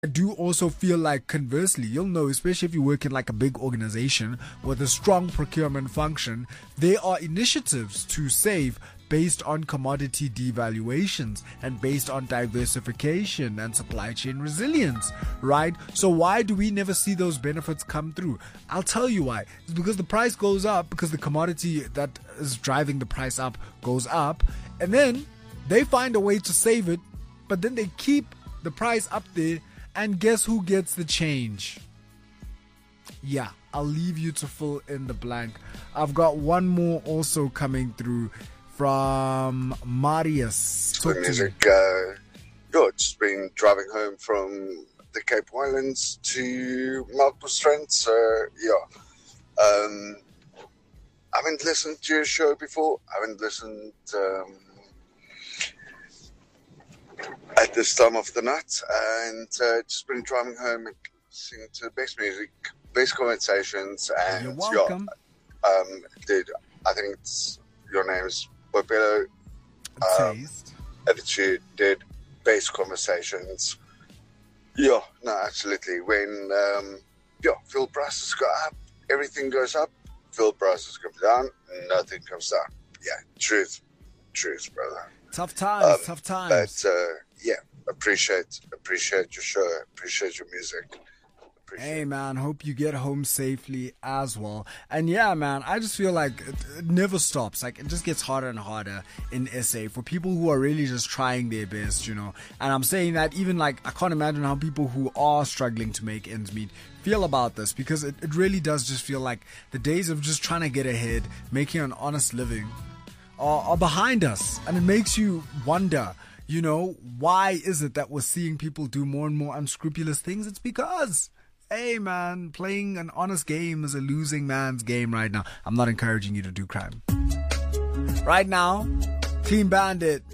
I do also feel like conversely, you'll know, especially if you work in like a big organization with a strong procurement function, there are initiatives to save based on commodity devaluations and based on diversification and supply chain resilience, right? So why do we never see those benefits come through? I'll tell you why. It's because the price goes up, because the commodity that is driving the price up goes up, and then they find a way to save it, but then they keep the price up there. And guess who gets the change? Yeah, I'll leave you to fill in the blank. I've got one more also coming through from Marius. The music, just been driving home from the Cape Islands to Melkbos, so I haven't listened to your show before. I haven't listened at this time of the night, and just been driving home and listening to the best music, best conversations, and you're welcome. Dude, I think your name is Bopelo. Attitude, did best conversations. Yeah, no, absolutely. When fuel prices go up, everything goes up. Fuel prices come down, nothing comes down. Yeah, truth, brother. Tough times. But appreciate your show, appreciate your music. Hey man, hope you get home safely as well. And yeah man, I just feel like it never stops. Like it just gets harder and harder in SA for people who are really just trying their best, you know. And I'm saying that even like I can't imagine how people who are struggling to make ends meet feel about this, because it really does just feel like the days of just trying to get ahead, making an honest living are behind us. And it makes you wonder, you know, why is it that we're seeing people do more and more unscrupulous things? It's because, hey man, playing an honest game is a losing man's game right now. I'm not encouraging you to do crime. Right now, Clean Bandit,